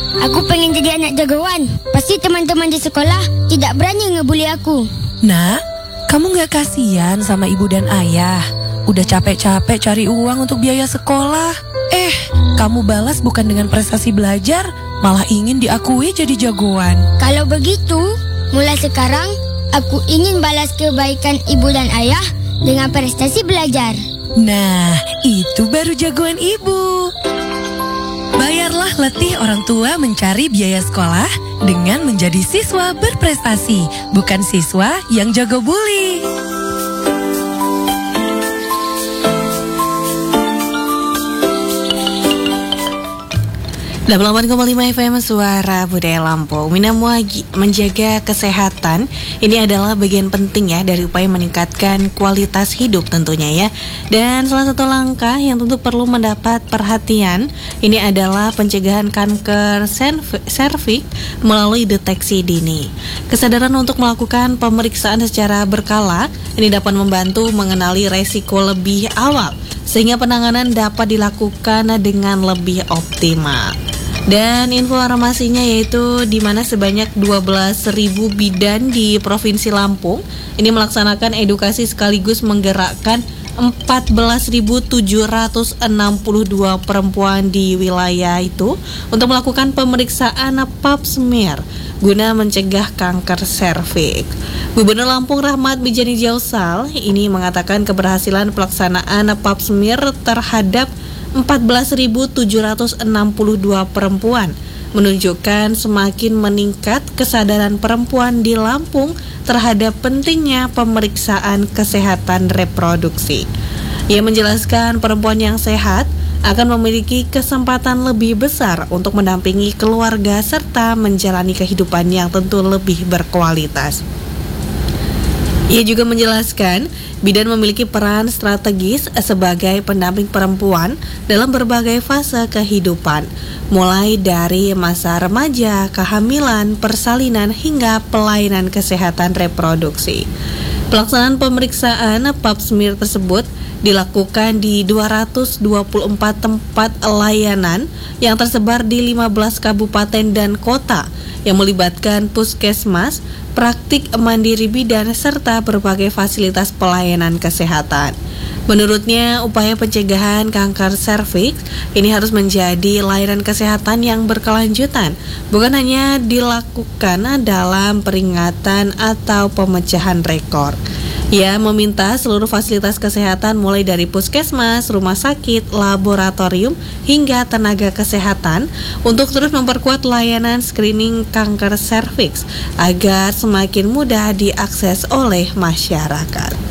Aku pengen jadi anak jagoan. Pasti teman-teman di sekolah tidak berani ngebully aku. Nak, kamu gak kasihan sama ibu dan ayah? Udah capek-capek cari uang untuk biaya sekolah. Kamu balas bukan dengan prestasi belajar, malah ingin diakui jadi jagoan. Kalau begitu, mulai sekarang aku ingin balas kebaikan ibu dan ayah dengan prestasi belajar. Nah, itu baru jagoan ibu. Bayarlah letih orang tua mencari biaya sekolah dengan menjadi siswa berprestasi, bukan siswa yang jago bully. 88,5 FM Suara Budaya Lampung. Menjaga kesehatan ini adalah bagian penting ya dari upaya meningkatkan kualitas hidup tentunya ya. Dan salah satu langkah yang tentu perlu mendapat perhatian ini adalah pencegahan kanker serviks melalui deteksi dini. Kesadaran untuk melakukan pemeriksaan secara berkala ini dapat membantu mengenali resiko lebih awal sehingga penanganan dapat dilakukan dengan lebih optimal. Dan informasinya yaitu di mana sebanyak 12.000 bidan di Provinsi Lampung ini melaksanakan edukasi sekaligus menggerakkan 14.762 perempuan di wilayah itu untuk melakukan pemeriksaan pap smear guna mencegah kanker serviks. Gubernur Lampung Rahmat Bijani Jausal ini mengatakan keberhasilan pelaksanaan pap smear terhadap 14.762 perempuan menunjukkan semakin meningkat kesadaran perempuan di Lampung terhadap pentingnya pemeriksaan kesehatan reproduksi. Ia menjelaskan perempuan yang sehat akan memiliki kesempatan lebih besar untuk mendampingi keluarga serta menjalani kehidupan yang tentu lebih berkualitas. Ia juga menjelaskan bidan memiliki peran strategis sebagai pendamping perempuan dalam berbagai fase kehidupan, mulai dari masa remaja, kehamilan, persalinan, hingga pelayanan kesehatan reproduksi. Pelaksanaan pemeriksaan pap smear tersebut dilakukan di 224 tempat layanan yang tersebar di 15 kabupaten dan kota yang melibatkan puskesmas, praktik mandiri bidan, serta berbagai fasilitas pelayanan kesehatan. Menurutnya, upaya pencegahan kanker serviks ini harus menjadi layanan kesehatan yang berkelanjutan, bukan hanya dilakukan dalam peringatan atau pemecahan rekor. Ia meminta seluruh fasilitas kesehatan mulai dari puskesmas, rumah sakit, laboratorium, hingga tenaga kesehatan untuk terus memperkuat layanan screening kanker serviks agar semakin mudah diakses oleh masyarakat.